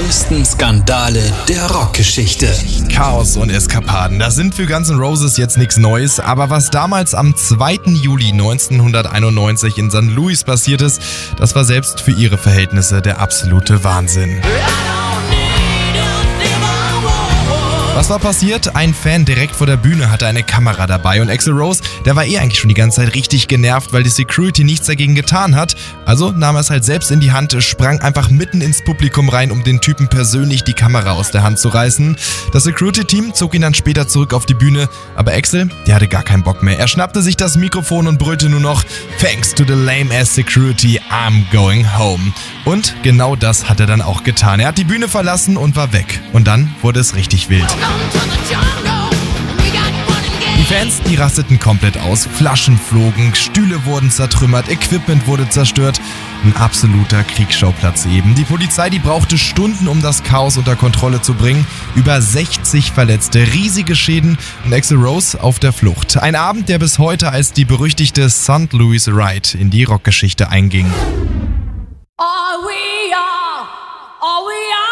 größten Skandale der Rockgeschichte. Chaos und Eskapaden, das sind für Guns N' Roses jetzt nichts Neues, aber was damals am 2. Juli 1991 in St. Louis passiert ist, das war selbst für ihre Verhältnisse der absolute Wahnsinn. Was war passiert? Ein Fan direkt vor der Bühne hatte eine Kamera dabei und Axl Rose, der war eigentlich schon die ganze Zeit richtig genervt, weil die Security nichts dagegen getan hat. Also nahm er es halt selbst in die Hand, sprang einfach mitten ins Publikum rein, um den Typen persönlich die Kamera aus der Hand zu reißen. Das Security-Team zog ihn dann später zurück auf die Bühne, aber Axl, der hatte gar keinen Bock mehr. Er schnappte sich das Mikrofon und brüllte nur noch: "Thanks to the lame-ass security, I'm going home." Und genau das hat er dann auch getan. Er hat die Bühne verlassen und war weg. Und dann wurde es richtig wild. Die Fans, die rasteten komplett aus, Flaschen flogen, Stühle wurden zertrümmert, Equipment wurde zerstört. Ein absoluter Kriegsschauplatz eben. Die Polizei, die brauchte Stunden, um das Chaos unter Kontrolle zu bringen. Über 60 Verletzte, riesige Schäden und Axl Rose auf der Flucht. Ein Abend, der bis heute als die berüchtigte St. Louis Ride in die Rockgeschichte einging. All we are